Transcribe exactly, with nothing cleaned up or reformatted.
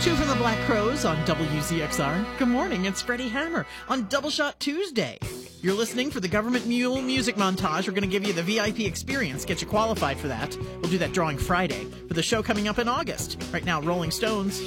Two from the Black Crowes on W Z X R. Good morning, it's Freddie Hammer on Double Shot Tuesday. You're listening for the Government Mule Music Montage. We're going to give you the V I P experience, get you qualified for that. We'll do that drawing Friday for the show coming up in August. Right now, Rolling Stones.